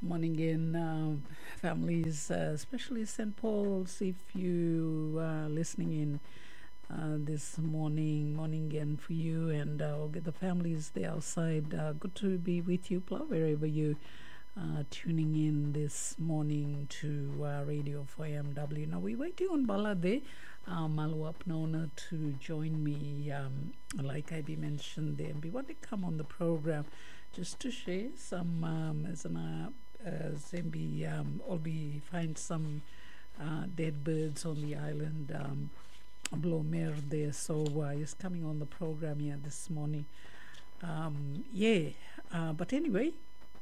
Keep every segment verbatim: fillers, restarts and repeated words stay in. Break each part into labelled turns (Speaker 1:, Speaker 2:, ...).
Speaker 1: Morning in uh, families, uh, especially Saint Paul's. If you are listening in uh, this morning, morning again for you and uh, all the families there outside. Uh, good to be with you, Pla, wherever you are tuning in this morning to uh, Radio four M W. Now we're waiting on Balade uh, Malu Apnona to join me. Um, like I be mentioned there, we want to come on the program just to share some um, as an uh, uh, Zembi, um, or we find some uh, dead birds on the island, um, Blomer there. So uh, he's coming on the program here this morning. Um, yeah, uh, but anyway,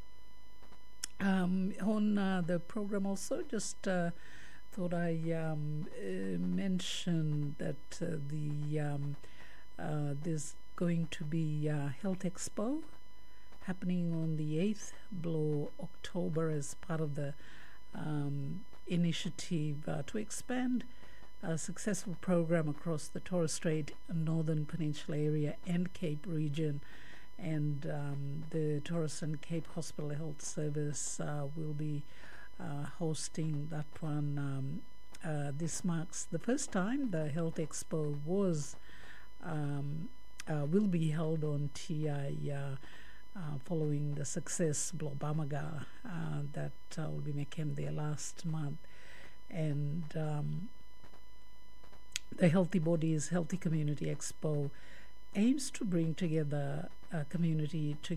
Speaker 1: um, on uh, the program also, just uh, thought I um, uh, mention that uh, the um, uh, there's going to be a Health Expo happening on the eighth below October as part of the um, initiative uh, to expand a successful program across the Torres Strait, Northern Peninsula area and Cape region. And um, the Torres and Cape Hospital Health Service uh, will be uh, hosting that one. Um, uh, this marks the first time the Health Expo was um, uh, will be held on T I uh, Uh, following the success of Blobamaga uh, that uh, will be making there last month. And um, the Healthy Bodies, Healthy Community Expo aims to bring together a community to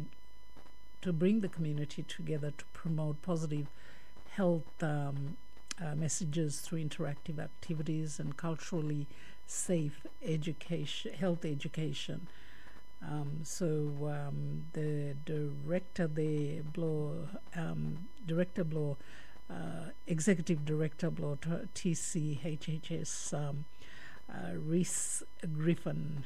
Speaker 1: to bring the community together to promote positive health um, uh, messages through interactive activities and culturally safe education, health education. Um, so um, the director, the Blow, um, director Blow, uh, executive director Blow, T C H H S, um, uh, Reese Griffin,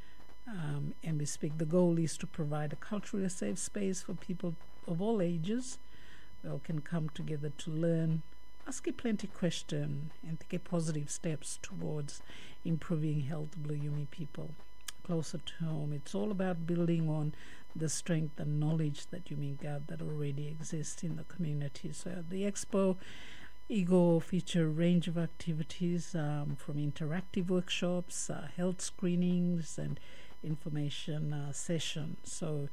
Speaker 1: um, and we speak. The goal is to provide a culturally safe space for people of all ages who all can come together to learn, ask a plenty question, and take positive steps towards improving health of Bluyumi people closer to home. It's all about building on the strength and knowledge that you may got that already exists in the community. So the Expo Ego feature a range of activities um, from interactive workshops, uh, health screenings, and information uh, sessions. So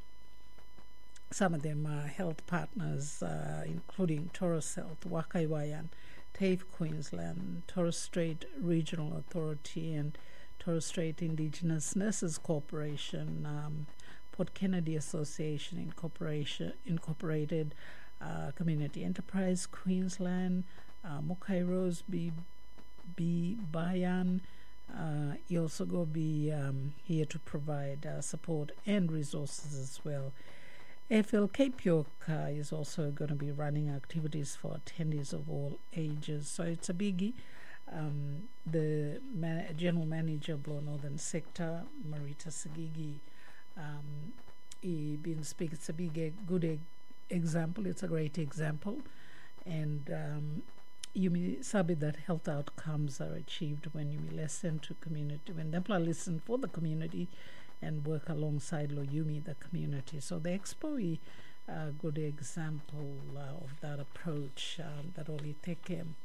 Speaker 1: some of them are health partners, uh, including Torres Health, Wakaiwayan, TAFE Queensland, Torres Strait Regional Authority, and Torres Strait Indigenous Nurses Corporation, um, Port Kennedy Association Incorporation, Incorporated, uh, Community Enterprise Queensland, uh, Mokairos B. B. Bayan. Uh, he also going to be um, here to provide uh, support and resources as well. A F L Cape York uh, is also going to be running activities for attendees of all ages. So it's a biggie. Um, the man- general manager of Blow Northern Sector, Marita Sagigi, um, he been speaking. It's a big, e- good e- example. It's a great example, and um, you may sabi that health outcomes are achieved when you listen to community, when people listen for the community, and work alongside Loyumi, the community. So the expo is a good example uh, of that approach um, that only take him.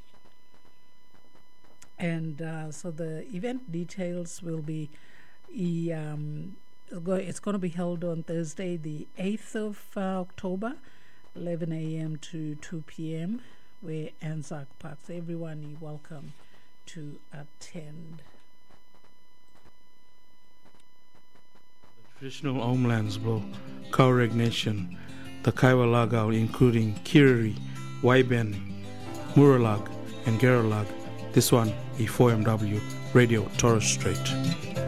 Speaker 1: And uh, so the event details will be, um, it's going to be held on Thursday, the eighth of uh, October, eleven a.m. to two p.m., where Anzac Park. So everyone is welcome to attend.
Speaker 2: Traditional homelands Blow, Kaureg Nation, the Kaiwa Lagao, including Kiriri, Waiben, Muralag, and Geralag. This one is four M W Radio Torres Strait.